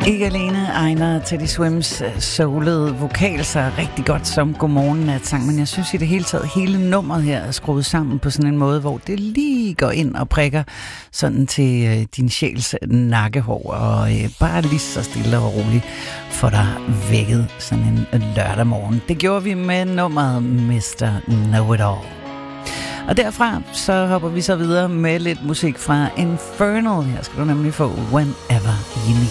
Ikke alene egner Teddy Swims soulede vokal sig rigtig godt som Godmorgen Natsang, men jeg synes i det hele taget, hele nummeret her er skruet sammen på sådan en måde, hvor det lige går ind og prikker sådan til din sjæls nakkehår, og bare lige så stille og roligt for dig vækket sådan en lørdag morgen. Det gjorde vi med nummeret Mr. Know-It-All. Og derfra så hopper vi så videre med lidt musik fra Infernal. Her skal du nemlig få Whenever You Need